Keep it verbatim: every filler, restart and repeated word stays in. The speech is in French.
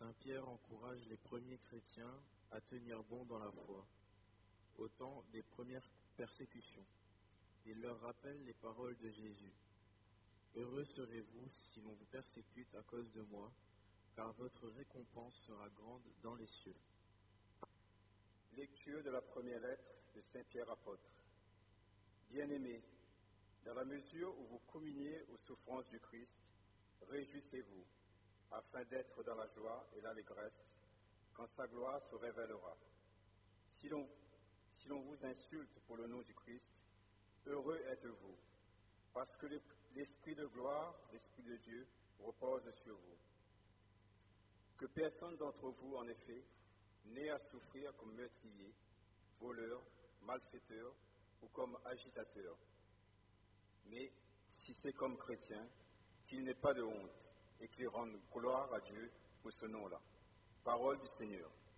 Saint Pierre encourage les premiers chrétiens à tenir bon dans la foi, au temps des premières persécutions. Il leur rappelle les paroles de Jésus. « Heureux serez-vous si l'on vous persécute à cause de moi, car votre récompense sera grande dans les cieux. » Lecture de la première lettre de Saint Pierre apôtre. Bien-aimés, dans la mesure où vous communiez aux souffrances du Christ, réjouissez-vous, afin d'être dans la joie et l'allégresse, quand sa gloire se révélera. Si l'on, si l'on vous insulte pour le nom du Christ, heureux êtes-vous, parce que l'Esprit de gloire, l'Esprit de Dieu, repose sur vous. Que personne d'entre vous, en effet, n'ait à souffrir comme meurtrier, voleur, malfaiteur ou comme agitateur. Mais si c'est comme chrétien, qu'il n'ait pas de honte et qu'il rende gloire à Dieu pour ce nom-là. Parole du Seigneur.